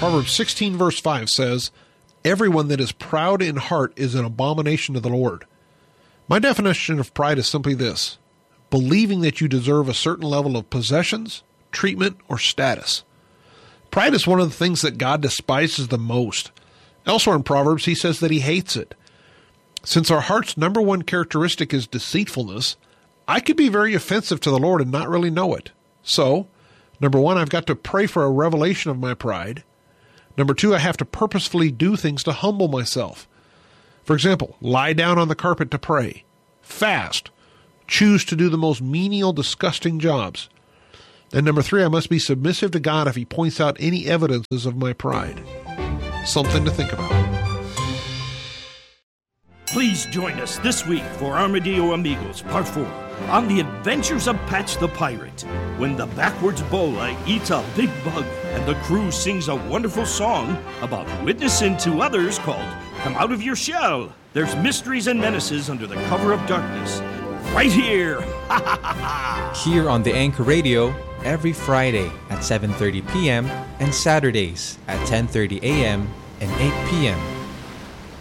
Proverbs 16 verse 5 says, "Everyone that is proud in heart is an abomination to the Lord." My definition of pride is simply this: believing that you deserve a certain level of possessions, treatment, or status. Pride is one of the things that God despises the most. Elsewhere in Proverbs, he says that he hates it. Since our heart's number one characteristic is deceitfulness, I could be very offensive to the Lord and not really know it. So, number one, I've got to pray for a revelation of my pride. Number two, I have to purposefully do things to humble myself. For example, lie down on the carpet to pray, fast, choose to do the most menial, disgusting jobs. And number three, I must be submissive to God if he points out any evidences of my pride. Something to think about. Please join us this week for Armadillo Amigos Part 4 on the adventures of Patch the Pirate, when the backwards bola eats a big bug and the crew sings a wonderful song about witnessing to others called Come Out of Your Shell. There's mysteries and menaces under the cover of darkness. Right here! Here on the Anchor Radio, every Friday at 7:30 p.m. and Saturdays at 10:30 a.m. and 8 p.m.